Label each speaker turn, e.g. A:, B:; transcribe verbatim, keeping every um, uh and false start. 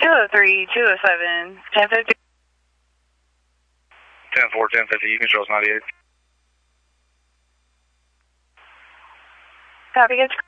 A: oh three, two oh seven, ten fifty.
B: ten four, ten fifty, you controls ninety-eight.
A: Copy, good.